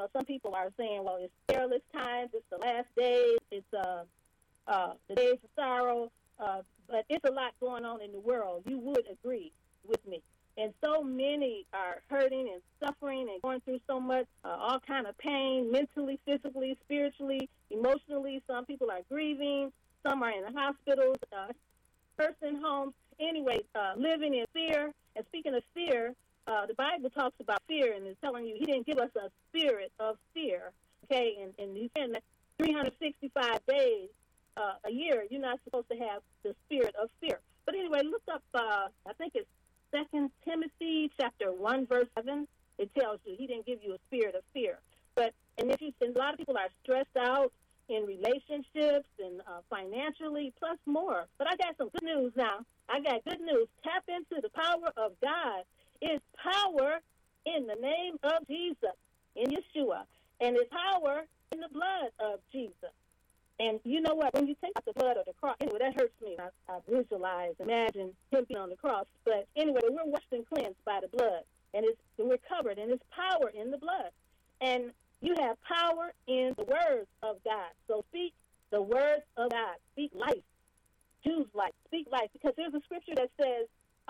some people are saying, well, it's perilous times, it's the last days, it's the days of sorrow, but it's a lot going on in the world. You would agree with me. And so many are hurting and suffering and going through so much, all kind of pain, mentally, physically, spiritually, emotionally. Some people are grieving. Some are in the hospitals, nursing homes. Anyway, living in fear. And speaking of fear, the Bible talks about fear and is telling you he didn't give us a spirit of fear. Okay, and he's saying that 365 days a year, you're not supposed to have the spirit of fear. But anyway, look up, I think it's 2 Timothy chapter 1, verse 7. It tells you he didn't give you a spirit of fear. And a lot of people are stressed out in relationships and financially, plus more. But I got some good news now. I got good news. Tap into the power of God. It's power in the name of Jesus, in Yeshua. And it's power in the blood of Jesus. And you know what? When you take out the blood of the cross, anyway, that hurts me. I visualize, imagine him being on the cross. But anyway, we're washed and cleansed by the blood. And we're covered, and it's power in the blood. And you have power in the words of God. So speak the words of God. Speak life. Choose life. Speak life. Because there's a scripture that says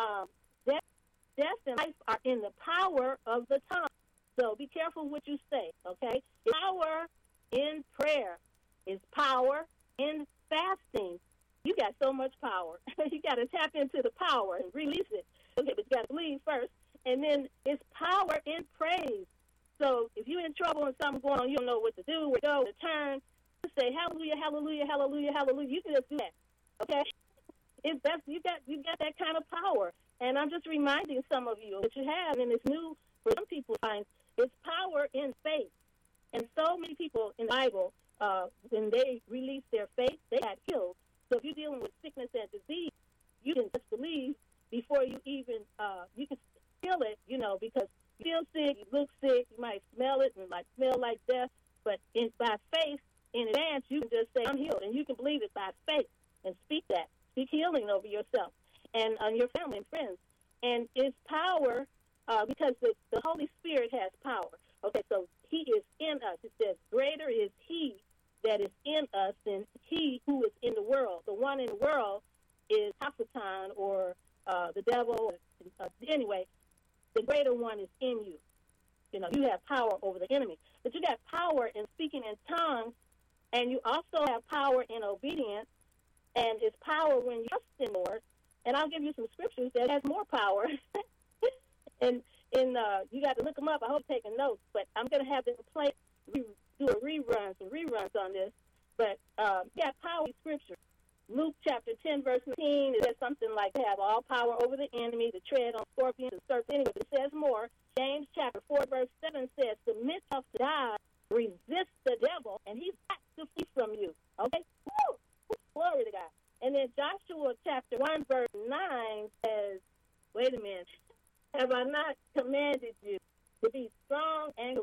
death and life are in the power of the tongue. So be careful what you say, okay? Power in prayer is power in fasting. You got so much power. You got to tap into the power and release it. Okay, but you got to believe first. And then it's power in praise. So if you're in trouble and something's going on, you don't know what to do, where to go, to turn, just say hallelujah, hallelujah, hallelujah, hallelujah. You can just do that, okay? You got that kind of power. And I'm just reminding some of you that you have, and it's new for some people, it's power in faith. And so many people in the Bible, when they released their faith, they got healed. So if you're dealing with sickness and disease, you can just believe before you even, you can feel it, because you feel sick, you look sick, you might smell it, and it might smell like death. But by faith, in advance, you can just say, I'm healed. And you can believe it by faith and speak that. Speak healing over yourself and on your family and friends. And it's power because the Holy Spirit has power. Okay, so he is in us. It says, greater is he that is in us than he who is in the world. The one in the world is Hasatan or the devil. Anyway, the greater one is in you. You have power over the enemy. But you got power in speaking in tongues, and you also have power in obedience, and it's power when you trust in the Lord. And I'll give you some scriptures that has more power. and you got to look them up. I hope you're taking notes. But I'm going to have them do some reruns on this. But you got power in scripture. Luke chapter 10, verse 19, it says something like, have all power over the enemy, to tread on scorpions and serpents. Anyway, it says more. James chapter 4, verse 7 says, submit yourself to God, resist the devil, and he's got to flee from you. Okay? Woo! Glory to God. And then Joshua chapter 1, verse 9 says, wait a minute, have I not commanded you to be strong and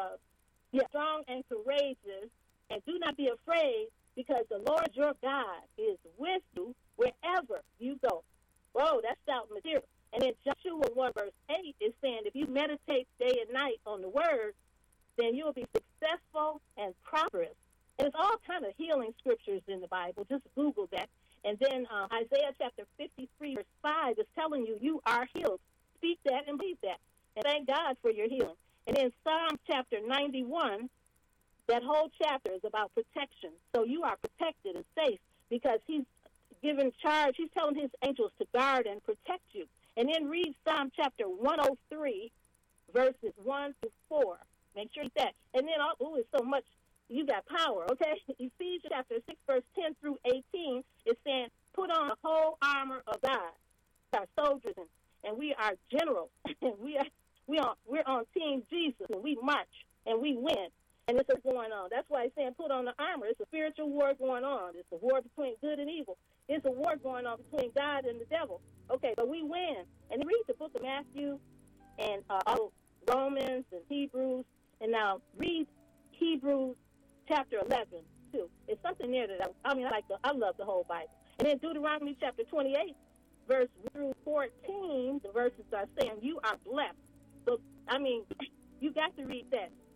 courageous, and do not be afraid, because the Lord your God is with you wherever you go. Whoa, that's shouting material. And then Joshua 1 verse 8 is saying, if you meditate day and night on the word, then you will be successful and prosperous. And it's all kind of healing scriptures in the Bible. Just Google that. And then Isaiah chapter 53 verse 5 is telling you, you are healed. Speak that and believe that. And thank God for your healing. And then Psalm chapter 91, that whole chapter is about protection. So you are protected and safe because he's given charge. He's telling his angels to guard and protect you. And then read Psalm chapter 103, verses 1 to 4. Make sure that. And then, it's so much. You got power, okay? Ephesians chapter 6, verse 10 through 18 is saying, put on the whole armor of God. Our soldiers, and we are generals. And we're on Team Jesus, and we march, and we win. And this is going on. That's why he's saying put on the armor. It's a spiritual war going on. It's a war between good and evil. It's a war going on between God and the devil. Okay, but we win. And read the book of Matthew and Romans and Hebrews. And now read Hebrews chapter 11, too. It's something there that I love the whole Bible. And then Deuteronomy chapter 28, verse through 14, the verses are saying you are blessed. So, you got to read that.